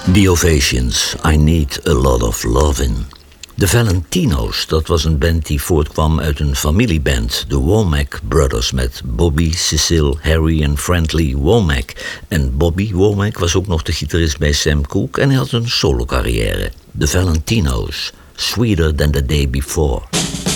The Ovations, I Need a Lot of Lovin'. De Valentino's, dat was een band die voortkwam uit een familieband, de Womack Brothers, met Bobby, Cecil, Harry en Friendly Womack. En Bobby Womack was ook nog de gitarist bij Sam Cooke en hij had een solo-carrière. De Valentino's, Sweeter Than the Day Before.